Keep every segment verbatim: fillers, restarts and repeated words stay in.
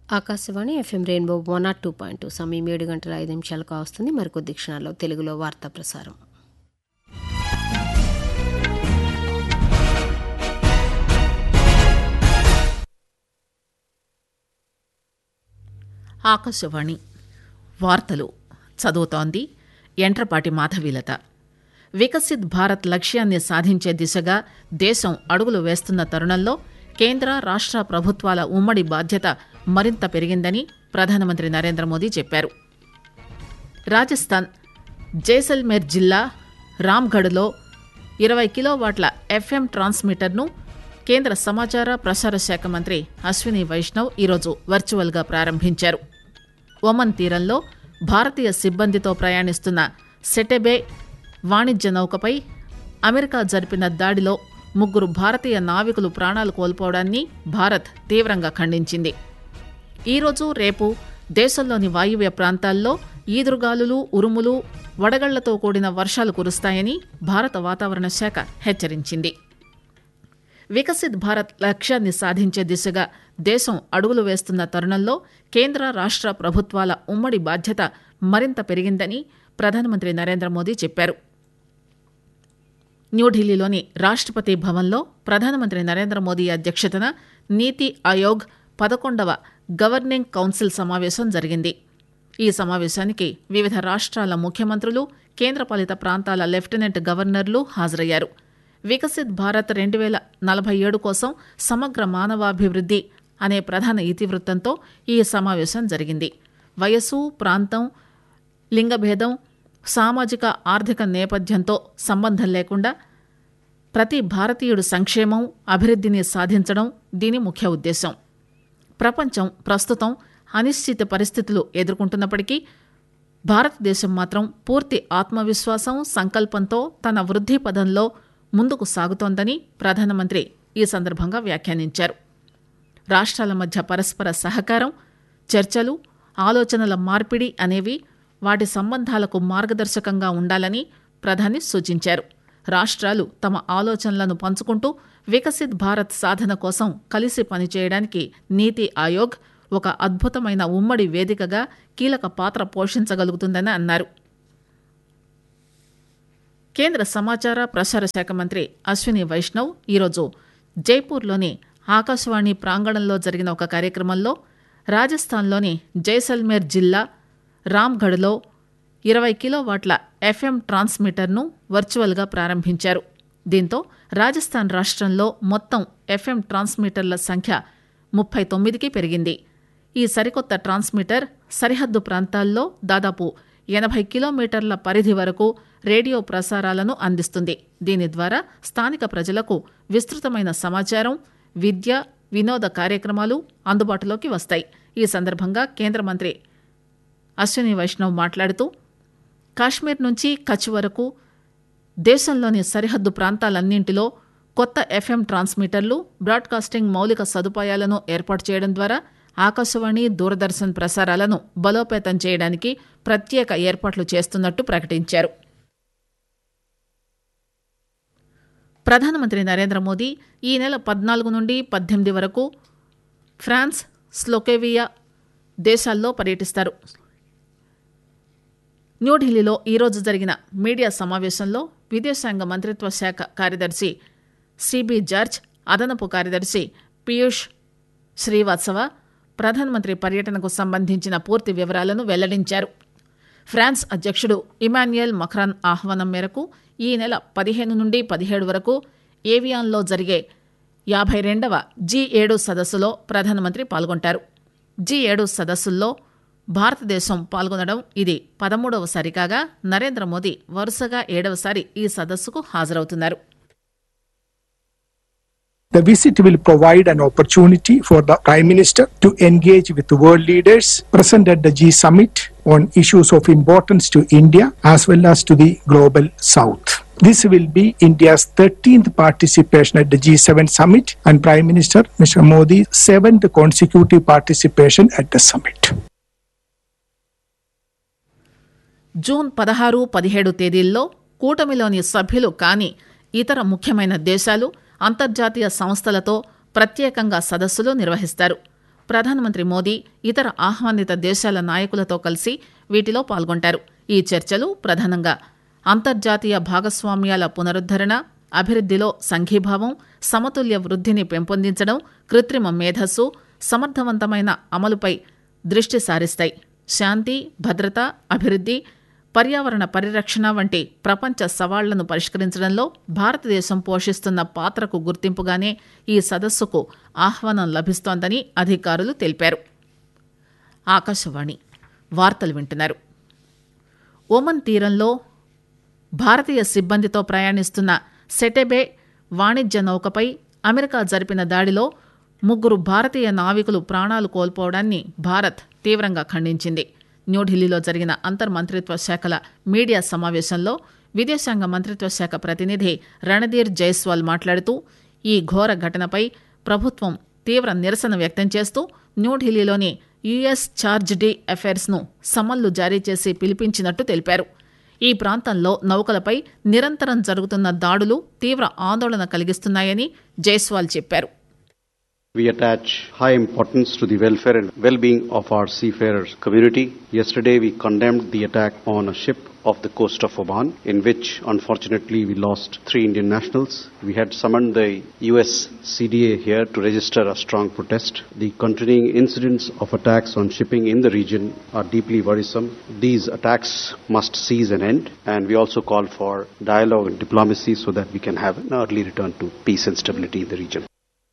Akashvani FM rainbow one not two point two సమయం ఏడు గంటల ఐదు నిమిషాలకు వస్తుంది. మరికొద్ది క్షణాల్లో తెలుగులో వార్తా ప్రసారం. ఆకాశవాణి వార్తలు చదువుతోంది ఎంట్రపాటి మాధవీలత. వికసిత్ భారత్ లక్ష్యాన్ని సాధించే దిశగా దేశం అడుగులు వేస్తున్న తరుణంలో కేంద్ర రాష్ట్ర ప్రభుత్వాల ఉమ్మడి బాధ్యత మరింత పెరిగిందని ప్రధానమంత్రి నరేంద్ర మోదీ చెప్పారు. రాజస్థాన్ జైసల్మేర్ జిల్లా రామ్గఢ్లో ఇరవై కిలోవాట్ల ఎఫ్ఎం ట్రాన్స్మిటర్ను కేంద్ర సమాచార ప్రసార శాఖ మంత్రి అశ్విని వైష్ణవ్ ఈరోజు వర్చువల్గా ప్రారంభించారు. ఒమన్ తీరంలో భారతీయ సిబ్బందితో ప్రయాణిస్తున్న సెటెబే వాణిజ్య నౌకపై అమెరికా జరిపిన దాడిలో ముగ్గురు భారతీయ నావికులు ప్రాణాలు కోల్పోవడాన్ని భారత్ తీవ్రంగా ఖండించింది. ఈరోజు రేపు దేశంలోని వాయువ్య ప్రాంతాల్లో ఈదురుగాలులు, ఉరుములు, వడగళ్లతో కూడిన వర్షాలు కురుస్తాయని భారత వాతావరణ శాఖ హెచ్చరించింది. వికసిత్ భారత్ లక్ష్యాన్ని సాధించే దిశగా దేశం అడుగులు వేస్తున్న తరుణంలో కేంద్ర రాష్ట్ర ప్రభుత్వాల ఉమ్మడి బాధ్యత మరింత పెరిగిందని ప్రధానమంత్రి నరేంద్ర మోదీ చెప్పారు. న్యూఢిల్లీలోని రాష్ట్రపతి భవన్లో ప్రధానమంత్రి నరేంద్ర మోదీ అధ్యక్షతన నీతి ఆయోగ్ పదకొండవ గవర్నింగ్ కౌన్సిల్ సమావేశం జరిగింది. ఈ సమావేశానికి వివిధ రాష్ట్రాల ముఖ్యమంత్రులు, కేంద్రపాలిత ప్రాంతాల లెఫ్టినెంట్ గవర్నర్లు హాజరయ్యారు. వికసిత్ భారత్ రెండు వేల నలభై ఏడు కోసం సమగ్ర మానవాభివృద్ధి అనే ప్రధాన ఇతివృత్తంతో ఈ సమావేశం జరిగింది. వయసు, ప్రాంతం, లింగభేదం, సామాజిక ఆర్థిక నేపథ్యంతో సంబంధం లేకుండా ప్రతి భారతీయుడు సంక్షేమం, అభివృద్ధిని సాధించడం దీని ముఖ్య ఉద్దేశం. ప్రపంచం ప్రస్తుతం అనిశ్చిత పరిస్థితులు ఎదుర్కొంటున్నప్పటికీ భారతదేశం మాత్రం పూర్తి ఆత్మవిశ్వాసం, సంకల్పంతో తన వృద్ధి పదంలో ముందుకు సాగుతోందని ప్రధానమంత్రి ఈ సందర్భంగా వ్యాఖ్యానించారు. రాష్ట్రాల మధ్య పరస్పర సహకారం, చర్చలు, ఆలోచనల మార్పిడి అనేవి వాటి సంబంధాలకు మార్గదర్శకంగా ఉండాలని ప్రధాని సూచించారు. రాష్ట్రాలు తమ ఆలోచనలను పంచుకుంటూ వికసిత్ భారత్ సాధన కోసం కలిసి పనిచేయడానికి నీతి ఆయోగ్ ఒక అద్భుతమైన ఉమ్మడి వేదికగా కీలక పాత్ర పోషించగలుగుతుందని అన్నారు. కేంద్ర సమాచార ప్రసార శాఖ మంత్రి అశ్విని వైష్ణవ్ ఈరోజు జైపూర్లోని ఆకాశవాణి ప్రాంగణంలో జరిగిన ఒక కార్యక్రమంలో రాజస్థాన్లోని జైసల్మేర్ జిల్లా రామ్గఢ్లో ఇరవై కిలోవాట్ల ఎఫ్ఎం ట్రాన్స్మిటర్ను వర్చువల్గా ప్రారంభించారు. దీంతో రాజస్థాన్ రాష్ట్రంలో మొత్తం ఎఫ్ఎం ట్రాన్స్మిటర్ల సంఖ్య ముప్పై తొమ్మిదికి పెరిగింది. ఈ సరికొత్త ట్రాన్స్మిటర్ సరిహద్దు ప్రాంతాల్లో దాదాపు ఎనభై కిలోమీటర్ల పరిధి వరకు రేడియో ప్రసారాలను అందిస్తుంది. దీని ద్వారా స్థానిక ప్రజలకు విస్తృతమైన సమాచారం, విద్య, వినోద కార్యక్రమాలు అందుబాటులోకి వస్తాయి. ఈ సందర్భంగా కేంద్ర మంత్రి అశ్విని వైష్ణవ్ మాట్లాడుతూ కాశ్మీర్ నుంచి కచ్ వరకు దేశంలోని సరిహద్దు ప్రాంతాలన్నింటిలో కొత్త ఎఫ్ఎం ట్రాన్స్మిటర్లు, బ్రాడ్కాస్టింగ్ మౌలిక సదుపాయాలను ఏర్పాటు చేయడం ద్వారా ఆకాశవాణి, దూరదర్శన్ ప్రసారాలను బలోపేతం చేయడానికి ప్రత్యేక ఏర్పాట్లు చేస్తున్నట్టు ప్రకటించారు. ప్రధానమంత్రి నరేంద్ర మోదీ ఈ నెల పద్నాలుగు నుండి పద్దెనిమిది వరకు ఫ్రాన్స్, స్లోవేకియా దేశాల్లో పర్యటిస్తారు. న్యూఢిల్లీలో ఈరోజు జరిగిన మీడియా సమావేశంలో విదేశాంగ మంత్రిత్వ శాఖ కార్యదర్శి సిబి జార్జ్, అదనపు కార్యదర్శి పీయూష్ శ్రీవాత్సవ ప్రధానమంత్రి పర్యటనకు సంబంధించిన పూర్తి వివరాలను వెల్లడించారు. ఫ్రాన్స్ అధ్యక్షుడు ఇమాన్యుయల్ మక్రాన్ ఆహ్వానం మేరకు ఈ నెల పదిహేను నుండి పదిహేడు వరకు ఏవియాన్లో జరిగే యాభై రెండవ జీ ఏడు సదస్సులో ప్రధానమంత్రి పాల్గొంటారు. జీ ఏడు సదస్సుల్లో భారతదేశం పాల్గొనడం ఇది పదమూడవసారి కాగా నరేంద్ర మోదీ వరుసగా ఏడవసారి ఈ సదస్సుకు హాజరవుతున్నారు. The visit will provide an opportunity for the Prime Minister to engage with the world leaders present at the G Summit on issues of importance to India as well as to the global South. This will be India's thirteenth participation at the G seven Summit and Prime Minister Mister Modi's seventh consecutive participation at the summit. June పదహారు పదిహేడు తేదీల్లో కూటమిలోని సభ్యులు కాని ఇతర ముఖ్యమైన దేశాలు, అంతర్జాతీయ సంస్థలతో ప్రత్యేకంగా సదస్సులు నిర్వహిస్తారు. ప్రధానమంత్రి మోదీ ఇతర ఆహ్వానిత దేశాల నాయకులతో కలిసి వీటిలో పాల్గొంటారు. ఈ చర్చలు ప్రధానంగా అంతర్జాతీయ భాగస్వామ్యాల పునరుద్దరణ, అభివృద్దిలో సంఘీభావం, సమతుల్య వృద్ధిని పెంపొందించడం, కృత్రిమ మేధస్సు, సమర్థవంతమైన అమలుపై దృష్టి సారిస్తాయి. శాంతి, భద్రత, అభివృద్ది, పర్యావరణ పరిరక్షణ వంటి ప్రపంచ సవాళ్లను పరిష్కరించడంలో భారతదేశం పోషిస్తున్న పాత్రకు గుర్తింపుగానే ఈ సదస్సుకు ఆహ్వానం లభిస్తోందని అధికారులు తెలిపారు. ఆకాశవాణి వార్తలు వింటున్నారు. ఒమన్ తీరంలో భారతీయ సిబ్బందితో ప్రయాణిస్తున్న సెటెబే వాణిజ్య నౌకపై అమెరికా జరిపిన దాడిలో ముగ్గురు భారతీయ నావికులు ప్రాణాలు కోల్పోవడాన్ని భారత్ తీవ్రంగా ఖండించింది. న్యూఢిల్లీలో జరిగిన అంతర్మంత్రిత్వ శాఖల మీడియా సమావేశంలో విదేశాంగ మంత్రిత్వ శాఖ ప్రతినిధి రణధీర్ జైస్వాల్ మాట్లాడుతూ ఈ ఘోర ఘటనపై ప్రభుత్వం తీవ్ర నిరసన వ్యక్తం చేస్తూ న్యూఢిల్లీలోని యుఎస్ ఛార్జ్ డి అఫైర్స్ను సమన్లు జారీ చేసి పిలిపించినట్టు తెలిపారు. ఈ ప్రాంతంలో నౌకలపై నిరంతరం జరుగుతున్న దాడులు తీవ్ర ఆందోళన కలిగిస్తున్నాయని జైస్వాల్ చెప్పారు. We attach high importance to the welfare and well-being of our seafarers community. Yesterday we condemned the attack on a ship off the coast of Oman, in which unfortunately we lost three Indian nationals. We had summoned the U S C D A here to register a strong protest. The continuing incidents of attacks on shipping in the region are deeply worrisome. These attacks must cease and end, and we also call for dialogue and diplomacy so that we can have an early return to peace and stability in the region.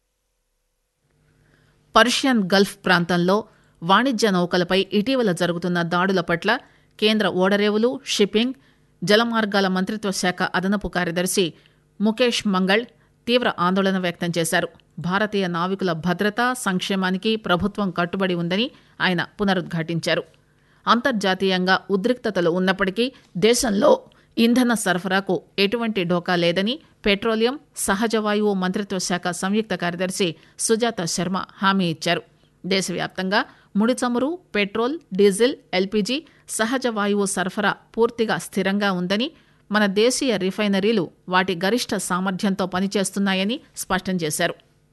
Persian Gulf ప్రాంతంలో వాణిజ్య నౌకలపై ఇటీవల జరుగుతున్న దాడుల పట్ల కేంద్ర ఓడరేవులు, shipping, జలమార్గాల మంత్రిత్వ శాఖ అదనపు కార్యదర్శి ముఖేష్ మంగళ్ తీవ్ర ఆందోళన వ్యక్తం చేశారు. భారతీయ నావికుల భద్రత, సంక్షేమానికి ప్రభుత్వం కట్టుబడి ఉందని ఆయన పునరుద్ఘాటించారు. అంతర్జాతీయంగా ఉద్రిక్తతలు ఉన్నప్పటికీ దేశంలో ఇంధన సరఫరాకు ఎటువంటి ఢోకా లేదని పెట్రోలియం, సహజ వాయువు మంత్రిత్వ శాఖ సంయుక్త కార్యదర్శి సుజాత శర్మ హామీ ఇచ్చారు. దేశవ్యాప్తంగా ముడి చమురు, పెట్రోల్, డీజిల్, ఎల్పీజీ, సహజ వాయువు సరఫరా పూర్తిగా స్థిరంగా ఉందని, మన దేశీయ రిఫైనరీలు వాటి గరిష్ట సామర్థ్యంతో పనిచేస్తున్నాయని స్పష్టం చేశారు.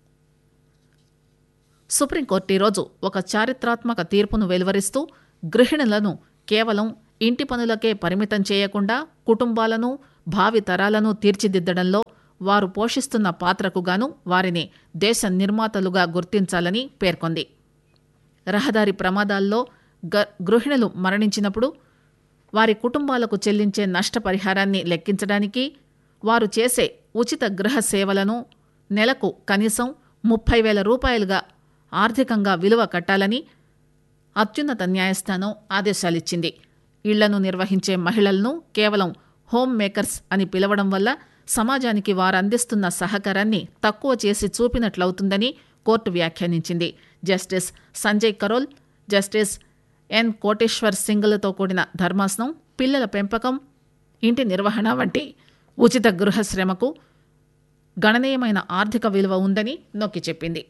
సుప్రీంకోర్టు ఈరోజు ఒక చారిత్రాత్మక తీర్పును వెలువరిస్తూ గృహిణులను కేవలం ఇంటి పనులకే పరిమితం చేయకుండా కుటుంబాలను, భావి తరాలను తీర్చిదిద్దడంలో వారు పోషిస్తున్న పాత్రకు గాను వారిని దేశ నిర్మాతలుగా గుర్తించాలని పేర్కొంది. రహదారి ప్రమాదాల్లో గృహిణులు మరణించినప్పుడు వారి కుటుంబాలకు చెల్లించే నష్టపరిహారాన్ని లెక్కించడానికి వారు చేసే ఉచిత గృహ సేవలను నెలకు కనీసం ముప్పై వేల రూపాయలుగా ఆర్థికంగా విలువ కట్టాలని అత్యున్నత న్యాయస్థానం ఆదేశాలిచ్చింది. ఇళ్లను నిర్వహించే మహిళలను కేవలం హోమ్ మేకర్స్ అని పిలవడం వల్ల సమాజానికి వారందిస్తున్న సహకారాన్ని తక్కువ చేసి చూపినట్లవుతుందని కోర్టు వ్యాఖ్యానించింది. Justice Sanjay Karol, justice N Koteshwar సింగ్లతో కూడిన ధర్మాసనం పిల్లల పెంపకం, ఇంటి నిర్వహణ వంటి ఉచిత గృహశ్రమకు గణనీయమైన ఆర్థిక విలువ ఉందని నొక్కి చెప్పింది.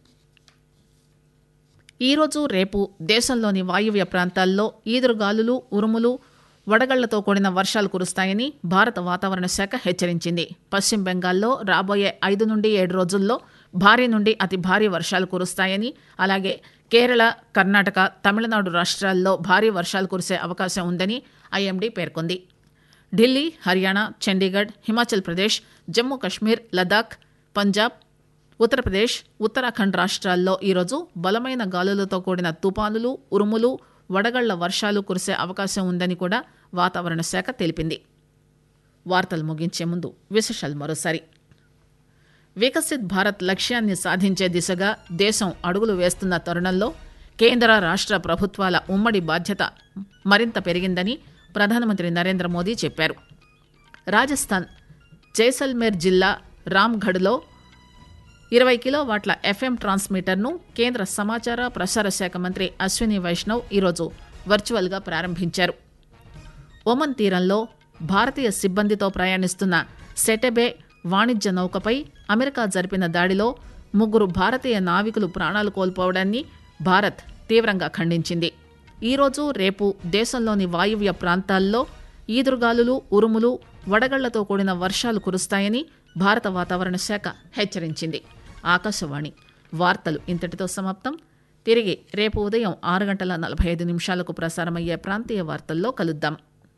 ఈరోజు, రేపు దేశంలోని వాయువ్య ప్రాంతాల్లో ఈదురుగాలులు, ఉరుములు, వడగళ్లతో కూడిన వర్షాలు కురుస్తాయని భారత వాతావరణ శాఖ హెచ్చరించింది. పశ్చిమ బెంగాల్లో రాబోయే ఐదు నుండి ఏడు రోజుల్లో భారీ నుండి అతి భారీ వర్షాలు కురుస్తాయని, అలాగే కేరళ, కర్ణాటక, తమిళనాడు రాష్ట్రాల్లో భారీ వర్షాలు కురిసే అవకాశం ఉందని ఐఎండీ పేర్కొంది. ఢిల్లీ, హర్యానా, చండీగఢ్, హిమాచల్ ప్రదేశ్, జమ్మూ కశ్మీర్, లదాఖ్, పంజాబ్, ఉత్తరప్రదేశ్, ఉత్తరాఖండ్ రాష్ట్రాల్లో ఈరోజు బలమైన గాలులతో కూడిన తుపానులు, ఉరుములు, వడగళ్ల వర్షాలు కురిసే అవకాశం ఉందని కూడా వాతావరణ శాఖ తెలిపింది. వార్తలు ముగించే ముందు విశేషాలు మరోసారి. వికసిత్ భారత్ లక్ష్యాన్ని సాధించే దిశగా దేశం అడుగులు వేస్తున్న తరుణంలో కేంద్ర, రాష్ట్ర ప్రభుత్వాల ఉమ్మడి బాధ్యత మరింత పెరిగిందని ప్రధానమంత్రి నరేంద్ర మోదీ చెప్పారు. రాజస్థాన్ జైసల్మేర్ జిల్లా రామ్గఢ్లో ఇరవై కిలోవాట్ల ఎఫ్ఎం ట్రాన్స్మిటర్ను కేంద్ర సమాచార ప్రసార శాఖ మంత్రి అశ్విని వైష్ణవ్ ఈరోజు వర్చువల్గా ప్రారంభించారు. ఒమన్ తీరంలో భారతీయ సిబ్బందితో ప్రయాణిస్తున్న సెటెబే వాణిజ్య నౌకపై అమెరికా జరిపిన దాడిలో ముగ్గురు భారతీయ నావికులు ప్రాణాలు కోల్పోవడాన్ని భారత్ తీవ్రంగా ఖండించింది. ఈరోజు, రేపు దేశంలోని వాయువ్య ప్రాంతాల్లో ఈదురుగాలులు, ఉరుములు, వడగళ్లతో కూడిన వర్షాలు కురుస్తాయని భారత వాతావరణ శాఖ హెచ్చరించింది. ఆకాశవాణి వార్తలు ఇంతటితో సమాప్తం. తిరిగి రేపు ఉదయం ఆరు గంటల నలభై ఐదు నిమిషాలకు ప్రసారమయ్యే ప్రాంతీయ వార్తల్లో కలుద్దాం.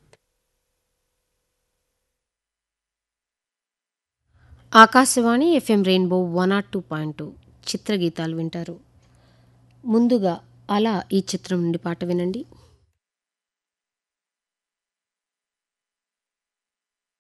Akashvani FM rainbow one not two point two చిత్రగీతాలు వింటారు. ముందుగా అలా ఈ చిత్రం నుండి పాట వినండి.